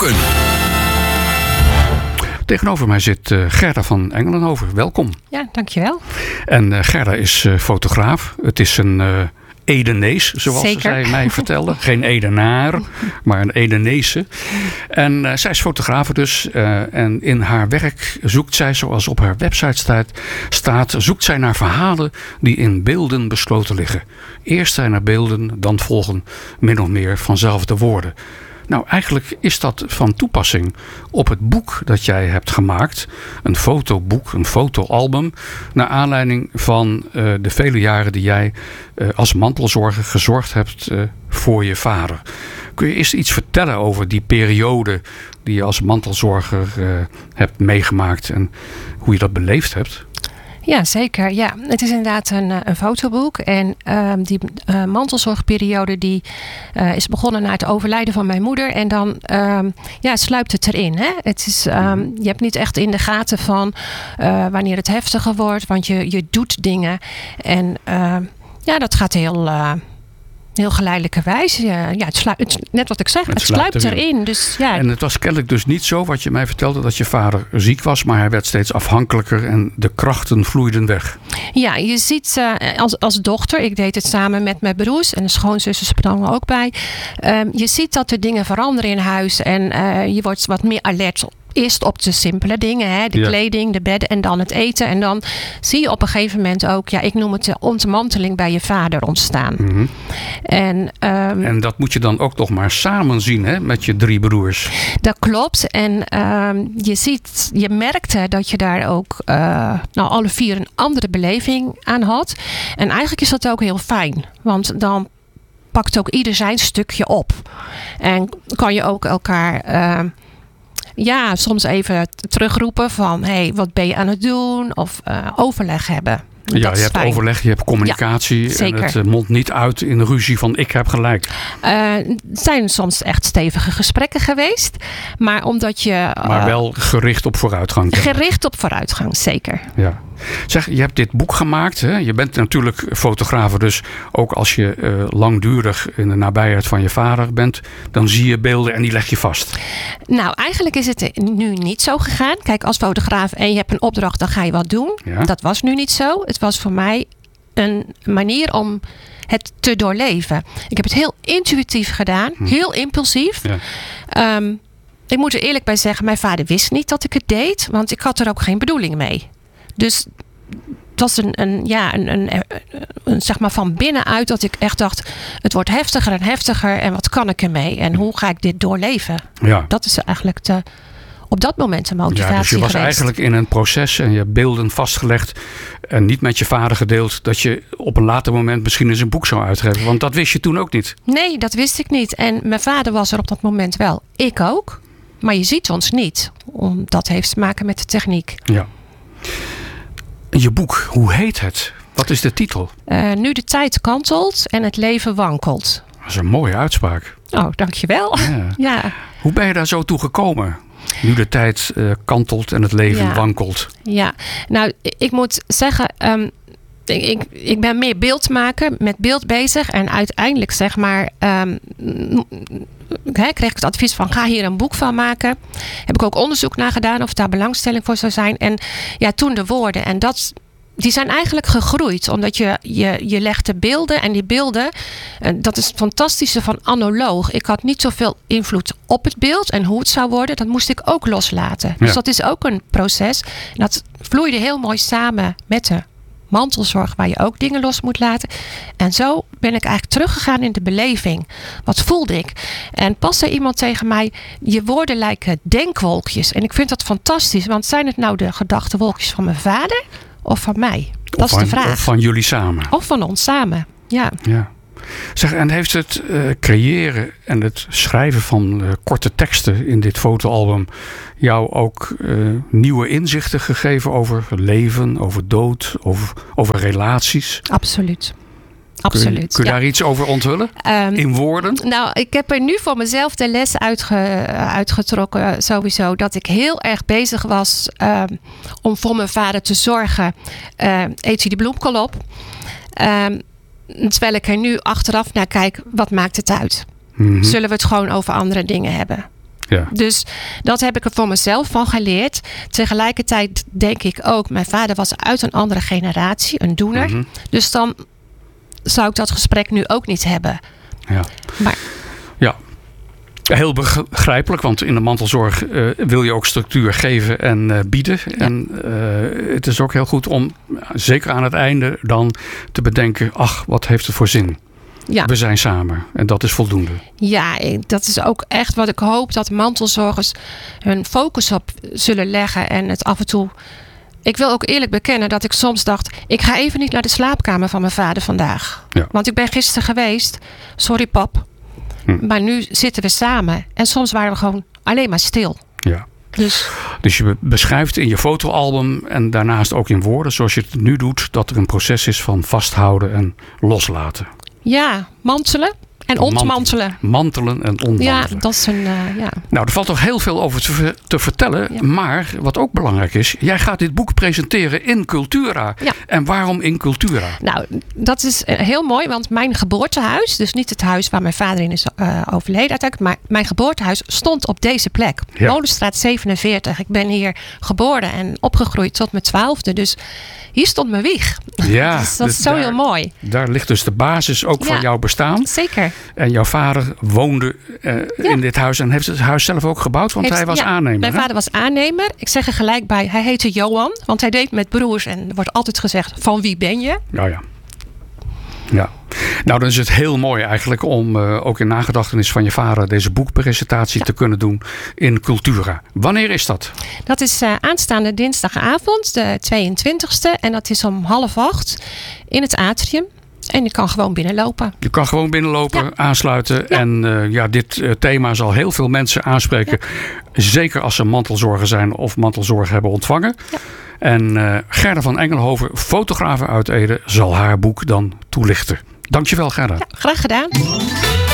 Open. Tegenover mij zit Gerda van Engelenhoven. Welkom. Ja, dankjewel. En Gerda is fotograaf. Het is een Edenees, zoals Zeker. zij mij vertelde. Geen Edenaar, maar een Edenese. En zij is fotograaf dus. En in haar werk zoekt zij, zoals op haar website staat, zoekt zij naar verhalen die in beelden besloten liggen. Eerst zijn er beelden, dan volgen min of meer vanzelf de woorden. Nou, eigenlijk is dat van toepassing op het boek dat jij hebt gemaakt. Een fotoboek, een fotoalbum. Naar aanleiding van de vele jaren die jij als mantelzorger gezorgd hebt voor je vader. Kun je eerst iets vertellen over die periode die je als mantelzorger hebt meegemaakt en hoe je dat beleefd hebt? Ja, zeker. Ja, het is inderdaad een fotoboek. En die mantelzorgperiode die is begonnen na het overlijden van mijn moeder. En dan sluipt het erin. Hè? Het is, je hebt niet echt in de gaten van wanneer het heftiger wordt. Want je doet dingen. En dat gaat heel geleidelijkerwijs. Net wat ik zeg, het sluipt erin. Dus, ja. En het was kennelijk dus niet zo, wat je mij vertelde, dat je vader ziek was, maar hij werd steeds afhankelijker en de krachten vloeiden weg. Ja, je ziet als dochter, ik deed het samen met mijn broers en de schoonzussen sprongen ook bij. Je ziet dat er dingen veranderen in huis en je wordt wat meer alert. Eerst op de simpele dingen, hè? De kleding, de bedden en dan het eten. En dan zie je op een gegeven moment ook, ik noem het de ontmanteling bij je vader ontstaan. Mm-hmm. En dat moet je dan ook nog maar samen zien, hè, met je 3 broers. Dat klopt. En je merkte dat je daar ook alle 4 een andere beleving aan had. En eigenlijk is dat ook heel fijn. Want dan pakt ook ieder zijn stukje op. En kan je ook elkaar soms even terugroepen van, hey, wat ben je aan het doen? Of overleg hebben. Ja, je hebt overleg, je hebt communicatie. Ja, en het mondt niet uit in ruzie van ik heb gelijk. Het zijn soms echt stevige gesprekken geweest. Maar omdat je... maar wel gericht op vooruitgang. Gericht op vooruitgang, zeker. Ja. Zeg, je hebt dit boek gemaakt. Hè? Je bent natuurlijk fotograaf, dus ook als je langdurig in de nabijheid van je vader bent, dan zie je beelden en die leg je vast. Nou, eigenlijk is het nu niet zo gegaan. Kijk, als fotograaf en je hebt een opdracht, dan ga je wat doen. Ja. Dat was nu niet zo. Het was voor mij een manier om het te doorleven. Ik heb het heel intuïtief gedaan, heel impulsief. Ja. Ik moet er eerlijk bij zeggen, mijn vader wist niet dat ik het deed, want ik had er ook geen bedoeling mee. Dus het was een zeg maar van binnenuit dat ik echt dacht, het wordt heftiger en heftiger en wat kan ik ermee en hoe ga ik dit doorleven? Ja. Dat is eigenlijk op dat moment de motivatie dus je was geweest. Eigenlijk in een proces en je hebt beelden vastgelegd en niet met je vader gedeeld dat je op een later moment misschien eens een boek zou uitgeven. Want dat wist je toen ook niet. Nee, dat wist ik niet. En mijn vader was er op dat moment wel. Ik ook. Maar je ziet ons niet. Dat heeft te maken met de techniek. Ja. Je boek, hoe heet het? Wat is de titel? Nu de tijd kantelt en het leven wankelt. Dat is een mooie uitspraak. Oh, dankjewel. Ja. Hoe ben je daar zo toe gekomen? Nu de tijd kantelt en het leven wankelt. Ja, nou, ik moet zeggen, ik ben meer beeldmaker, met beeld bezig. En uiteindelijk zeg maar, kreeg ik het advies van ga hier een boek van maken. Heb ik ook onderzoek naar gedaan of daar belangstelling voor zou zijn. En ja, toen de woorden. En die zijn eigenlijk gegroeid. Omdat je legt de beelden. En die beelden, dat is het fantastische van analoog. Ik had niet zoveel invloed op het beeld. En hoe het zou worden, dat moest ik ook loslaten. Dus dat is ook een proces. En dat vloeide heel mooi samen met de mantelzorg, waar je ook dingen los moet laten. En zo ben ik eigenlijk teruggegaan in de beleving. Wat voelde ik? En pas zei iemand tegen mij, je woorden lijken denkwolkjes. En ik vind dat fantastisch. Want zijn het nou de gedachtenwolkjes van mijn vader of van mij? Dat is de vraag. Of van jullie samen. Of van ons samen, ja. Zeg, en heeft het creëren en het schrijven van korte teksten in dit fotoalbum jou ook nieuwe inzichten gegeven over leven, over dood, over relaties? Absoluut. Kun je daar iets over onthullen? In woorden? Nou, ik heb er nu voor mezelf de les uitgetrokken sowieso. Dat ik heel erg bezig was om voor mijn vader te zorgen. Eet je die bloemkool op? Terwijl ik er nu achteraf naar kijk, wat maakt het uit? Mm-hmm. Zullen we het gewoon over andere dingen hebben? Ja. Dus dat heb ik er voor mezelf van geleerd. Tegelijkertijd denk ik ook, mijn vader was uit een andere generatie, een doener. Mm-hmm. Dus dan zou ik dat gesprek nu ook niet hebben. Ja. Maar Ja. Heel begrijpelijk, want in de mantelzorg wil je ook structuur geven en bieden. Ja. En het is ook heel goed om, zeker aan het einde, dan te bedenken, ach, wat heeft het voor zin? Ja. We zijn samen en dat is voldoende. Ja, dat is ook echt wat ik hoop dat mantelzorgers hun focus op zullen leggen. En het af en toe... Ik wil ook eerlijk bekennen dat ik soms dacht, ik ga even niet naar de slaapkamer van mijn vader vandaag. Ja. Want ik ben gisteren geweest. Sorry pap. Maar nu zitten we samen. En soms waren we gewoon alleen maar stil. Ja. Dus je beschrijft in je fotoalbum en daarnaast ook in woorden, zoals je het nu doet, dat er een proces is van vasthouden en loslaten. Ja, mantelen en ontmantelen. Mantelen en ontmantelen. Ja, dat is een... ja. Nou, er valt toch heel veel over te vertellen. Ja. Maar wat ook belangrijk is, jij gaat dit boek presenteren in Cultura. Ja. En waarom in Cultura? Nou, dat is heel mooi, want mijn geboortehuis, dus niet het huis waar mijn vader in is overleden uiteindelijk, maar mijn geboortehuis stond op deze plek. Ja. Molenstraat 47. Ik ben hier geboren en opgegroeid tot mijn 12e. Dus hier stond mijn wieg. Ja, dus dat is zo heel mooi. Daar ligt dus de basis ook van jouw bestaan. Zeker. En jouw vader woonde in dit huis en heeft het huis zelf ook gebouwd, want hij was aannemer. Mijn vader was aannemer. Ik zeg er gelijk bij, hij heette Johan, want hij deed met broers en er wordt altijd gezegd, van wie ben je? Ja. Nou, dan is het heel mooi eigenlijk om ook in nagedachtenis van je vader deze boekpresentatie te kunnen doen in Cultura. Wanneer is dat? Dat is aanstaande dinsdagavond, de 22e. En dat is om 7:30 in het atrium. En je kan gewoon binnenlopen. Je kan gewoon binnenlopen, aansluiten. Ja. En dit thema zal heel veel mensen aanspreken. Ja. Zeker als ze mantelzorger zijn of mantelzorg hebben ontvangen. Ja. En Gerda van Engelhoven, fotografe uit Ede, zal haar boek dan toelichten. Dankjewel, Gerda. Ja, graag gedaan.